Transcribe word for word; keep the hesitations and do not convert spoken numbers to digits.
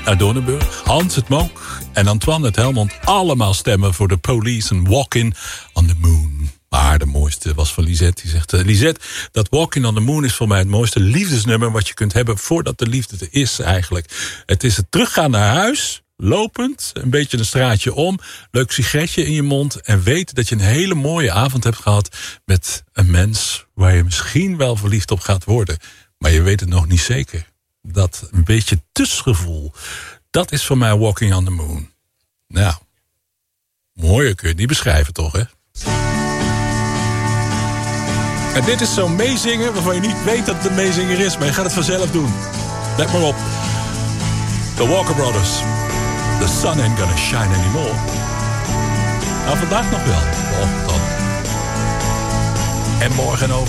uit Doornenburg, Hans het Mook en Antoine het Helmond. Allemaal stemmen voor de Police en Walking on the Moon. Maar de mooiste was van Lisette. Die zegt, uh, Lisette, dat Walking on the Moon is voor mij het mooiste liefdesnummer wat je kunt hebben voordat de liefde er is eigenlijk. Het is het teruggaan naar huis, lopend, een beetje een straatje om, leuk sigaretje in je mond en weten dat je een hele mooie avond hebt gehad met een mens waar je misschien wel verliefd op gaat worden. Maar je weet het nog niet zeker. Dat een beetje tussengevoel, dat is voor mij Walking on the Moon. Nou, mooier kun je het niet beschrijven toch, hè? En dit is zo'n meezinger waarvan je niet weet dat het een meezinger is, maar je gaat het vanzelf doen. Let maar op. The Walker Brothers. The sun ain't gonna shine anymore. Nou, vandaag nog wel. Oh, dan. En morgen ook.